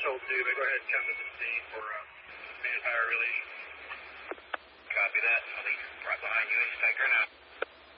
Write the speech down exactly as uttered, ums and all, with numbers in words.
told to go ahead and come to the scene for uh, manpower release. Copy that. I'll be right behind you. Take her now.